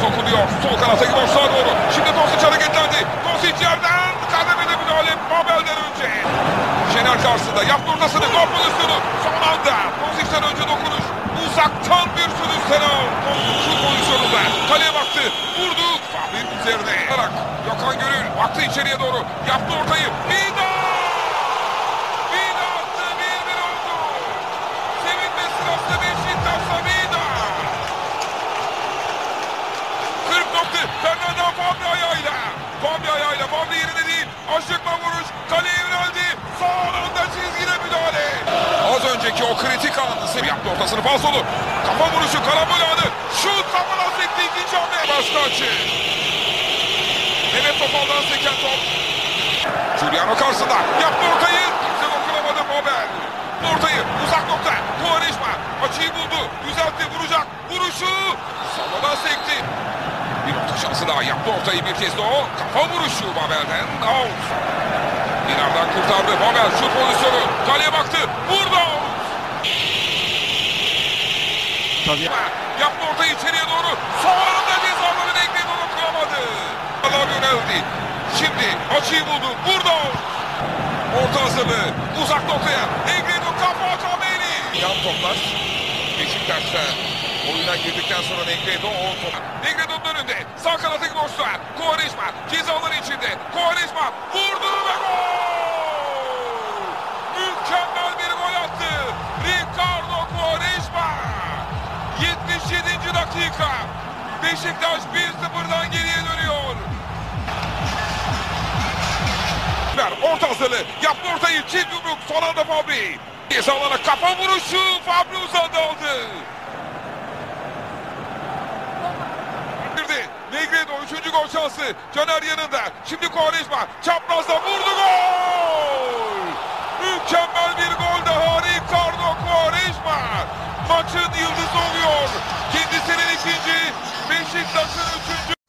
dokunuyor. Sol kanata gidiyor sağa doğru. Şimdi Dosic hareketlendi. Dosic yerden kademede müdahale. Babel'den önce. Şener karşısında yaptı ortasını. Gol pozisyonu. Son anda. Dosic'ten önce dokunuş. Uzaktan bir sürü Senal. Şut pozisyonunda. Kaleye baktı. Vurdu. Fahri'nin üzerine. Gökhan Gönül baktı içeriye doğru. Yaptı ortayı. Vida! Vida attı. 1-1 oldu. Sevinme sırasında Beşiktaş'ta Vida. 40 nokta. Fernando Fabri ayağıyla. Fabri ayağıyla. Fabri yerine değil. Aşıkla vuruş. Kaleye yöneldi. Son anda çizgide müdahale. Az önceki o kritik anı yaptı ortasını falsolu. Kafa vuruşu karambol anı. Şut kafana sekti ikinci hamle. Başka açı. Mehmet Topal'dan seken top. Giuliano karşısında. Yaptı ortayı. Kimse dokunamadı Babel. Ortayı uzak nokta. Quaresma açıyı buldu. Düzeltti vuracak. Vuruşu. Sallana sekti. Bir nokta şansı daha. Yaptı ortayı bir kez de o. Kafa vuruşu Babel'den. Out. Dinar'dan kurtardı. Babel şut pozisyonu. Kaleye baktı. Vurdu. Tabii. Yaptı ortayı içeriye doğru. Sonunda cezaları Negredo dokunamadı. Allah yöneldi. Şimdi açıyı buldu. Vurdu. Orta hazırlığı. Uzak noktaya. Negredo kafa Kameli. Yan toplar. Beşiktaş'ta oyuna girdikten sonra Negredo o top. Negredo'nun önünde. Sağ kanatı boşluğa. Quaresma cezaları içinde. Quaresma vurdu ve gol. Mükemmel bir gol attı. Ricardo Quaresma. 77. dakika. Beşiktaş 1-0'dan geriye dönüyor. Orta hazırlığı. Yaptı ortayı. Çift yumruk. Son anda Fabri. Cezalara kafa vuruşu. Fabri uzadı aldı. Negredo 3. gol şansı. Caner yanında. Şimdi Quaresma. Çaprazda vurdu gol. Mükemmel bir gol daha. Ricardo Quaresma. Maçın yıldızı oluyor. Kendisinin ikinci. Beşiktaş'ın